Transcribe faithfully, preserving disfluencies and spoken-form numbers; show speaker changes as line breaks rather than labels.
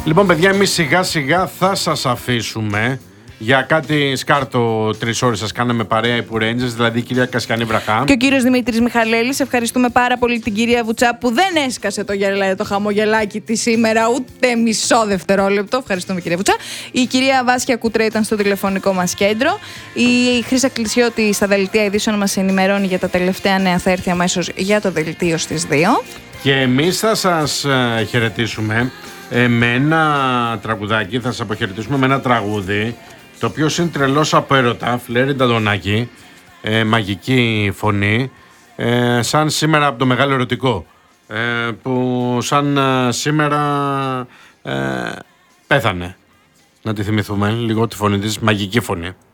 Λοιπόν, παιδιά, εμείς σιγά σιγά θα σας αφήσουμε. Για κάτι σκάρτο τρεις ώρες σας κάναμε παρέα οι Pooh Rangers, δηλαδή η κυρία Κασιανή Βραχά.
Και ο κύριος Δημήτρης Μιχαλέλης. Ευχαριστούμε πάρα πολύ την κυρία Βουτσά που δεν έσκασε το, γελά, το χαμογελάκι της σήμερα ούτε μισό δευτερόλεπτο. Ευχαριστούμε, κυρία Βουτσά. Η κυρία Βάσια Κούτρα ήταν στο τηλεφωνικό μας κέντρο. Η Χρύσα Κλεισιώτη στα δελτία ειδήσεων μας ενημερώνει για τα τελευταία νέα. Θα έρθει αμέσως για το δελτίο στις δύο.
Και εμείς θα σας ε, χαιρετήσουμε ε, με ένα τραγουδάκι. Θα σας αποχαιρετήσουμε με ένα τραγούδι, το οποίο είναι τρελός από έρωτα, Φλέρι Νταντονάκη, ε, μαγική φωνή, ε, σαν σήμερα από το Μεγάλο Ερωτικό, ε, που σαν ε, σήμερα ε, πέθανε. Να τη θυμηθούμε λίγο τη φωνή της, μαγική φωνή.